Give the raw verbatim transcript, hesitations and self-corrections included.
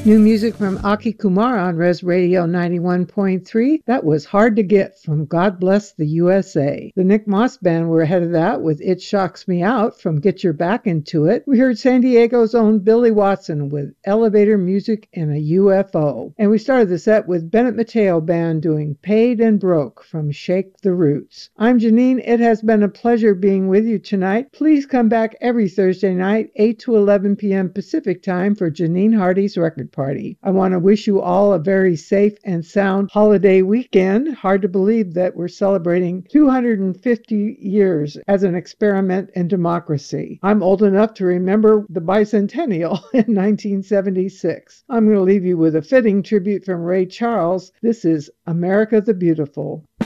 New music from Aki Kumar on Res Radio ninety-one point three. That was Hard to Get from God Bless the U S A. The Nick Moss Band were ahead of that with It Shocks Me Out from Get Your Back Into It. We heard San Diego's own Billy Watson with Elevator Music and a U F O. And we started the set with Bennett Mateo Band doing Paid and Broke from Shake the Roots. I'm Janine. It has been a pleasure being with you tonight. Please come back every Thursday night, eight to eleven p.m. Pacific Time for Janine Hardy's Record Party. I want to wish you all a very safe and sound holiday weekend. Hard to believe that we're celebrating two hundred fifty years as an experiment in democracy. I'm old enough to remember the bicentennial in nineteen seventy-six. I'm going to leave you with a fitting tribute from Ray Charles. This is America the Beautiful.